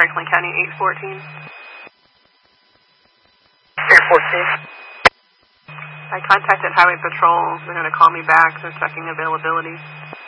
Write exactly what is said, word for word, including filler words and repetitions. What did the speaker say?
Franklin County eight fourteen. eight fourteen. I contacted Highway Patrol. They're going to call me back. They're checking availability.